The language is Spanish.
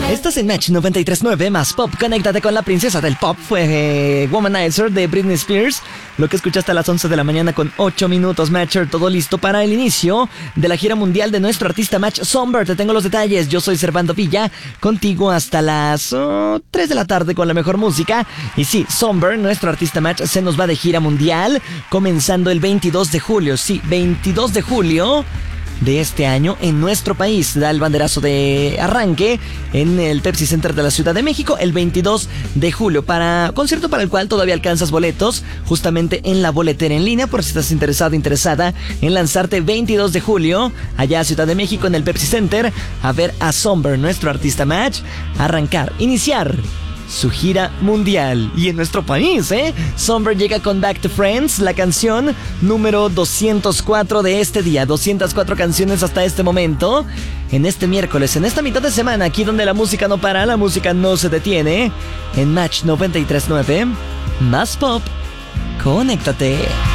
Estás en Match 93.9 más Pop. Conéctate con la princesa del pop. Fue Womanizer de Britney Spears. Lo que escuchaste a las 11 de la mañana con 8 minutos, Matcher. Todo listo para el inicio de la gira mundial de nuestro artista Match Somber. Te tengo los detalles. Yo soy Servando Villa, contigo hasta las 3 de la tarde con la mejor música. Y sí, Somber, nuestro artista Match, se nos va de gira mundial, comenzando el 22 de julio. Sí, 22 de julio de este año en nuestro país. Da el banderazo de arranque en el Pepsi Center de la Ciudad de México el 22 de julio, para concierto para el cual todavía alcanzas boletos justamente en la boletera en línea, por si estás interesada en lanzarte 22 de julio allá a Ciudad de México en el Pepsi Center a ver a Somber, nuestro artista Match, iniciar su gira mundial. Y en nuestro país, Somber llega con Back to Friends, la canción número 204 de este día. 204 canciones hasta este momento, en este miércoles, en esta mitad de semana, aquí donde la música no para, la música no se detiene. En Match 93.9, más pop. Conéctate.